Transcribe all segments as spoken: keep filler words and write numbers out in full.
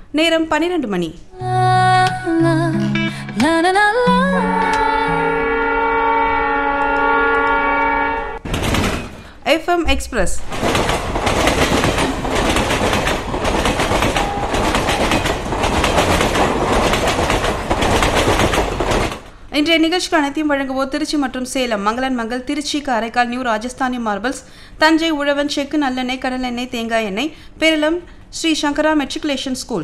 நேரம் பனிரெண்டு மணி. FM express இன்றைய நிகழ்ச்சிக்கு அனைத்தையும் வழங்குவோர் திருச்சி மற்றும் சேலம் மங்களன் மங்கள், திருச்சி காரைக்கால் நியூ ராஜஸ்தானி மார்பிள்ஸ், தஞ்சை உழவன் செக்கு நல்லெண்ணெய் கடலெண்ணெய் தேங்காய் எண்ணெய், பேரளம் ஸ்ரீ சங்கரா மெட்ரிகுலேஷன் ஸ்கூல்.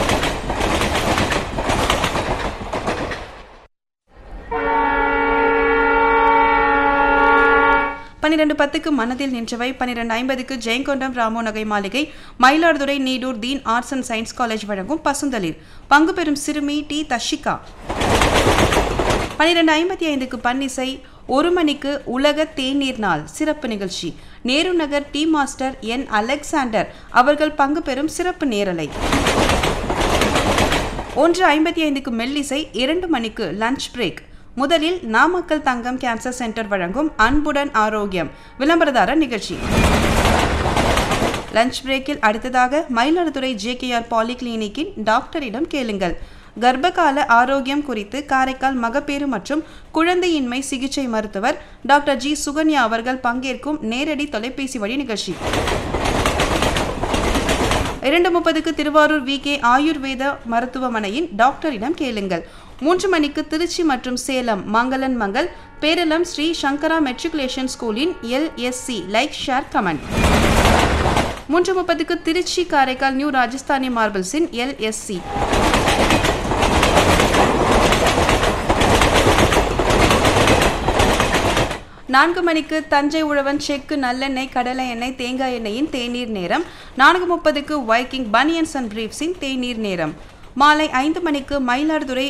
பன்னிரண்டு பத்துக்கு மனதில் நின்றவை, பன்னிரண்டு ஐம்பதுக்கு ஜெயங்கொண்டம் ராமோ நகை மாளிகை, மயிலாடுதுறை நீடூர் தீன் ஆர்ட்ஸ் அண்ட் சயின்ஸ் காலேஜ் வழங்கும் பசுந்தளிர், பங்கு பெறும் சிறுமி டி தஷிகா. பன்னிரண்டு ஐம்பத்தி ஐந்துக்கு பன்னிசை, ஒரு மணிக்கு உலக தேநீர் நாள் சிறப்பு நிகழ்ச்சி, நேரு நகர் டி மாஸ்டர் என் அலெக்சாண்டர் அவர்கள் பங்கு பெறும் சிறப்பு நேரலை. ஒன்று ஐம்பத்தி ஐந்துக்கு மெல்லிசை, இரண்டு மணிக்கு லஞ்ச் பிரேக். முதலில் நாமக்கல் தங்கம் கேன்சர் சென்டர் வழங்கும் அன்புடன் ஆரோக்கியம் விளம்பரதார நிகழ்ச்சி. லஞ்ச் பிரேக்கில் அடுத்ததாக மயிலாடுதுறை ஜே கே ஆர் பாலிகிளினிக்கின் டாக்டரிடம் கேளுங்கள், கர்ப்பகால ஆரோக்கியம் குறித்து காரைக்கால் மகப்பேறு மற்றும் குழந்தையின்மை சிகிச்சை மருத்துவர் டாக்டர் ஜி சுகன்யா அவர்கள் பங்கேற்கும் நேரடி தொலைபேசி வழி நிகழ்ச்சி. இரண்டு முப்பதுக்கு திருவாரூர் வி கே ஆயுர்வேத மருத்துவமனையின் டாக்டரிடம் கேளுங்கள். மூன்று மணிக்கு திருச்சி மற்றும் சேலம் மங்களன் மங்கள், பேரளம் ஸ்ரீ சங்கரா matriculation ஸ்கூலின் L S see like share comment. மூன்று முப்பதுக்கு Trichy Karaikal new Rajasthani மார்பிள்ஸின் L S C. நான்கு மணிக்கு தஞ்சை உழவன் செக்கு நல்லெண்ணெய் கடலை எண்ணெய் தேங்காய் எண்ணெயின் தேநீர் நேரம். நான்கு முப்பதுக்கு வைக்கிங் பனியன்ஸ் அண்ட் பிரீஃப்ஸின் தேநீர் நேரம். மாலை ஐந்து மணிக்கு மயிலாடுதுறை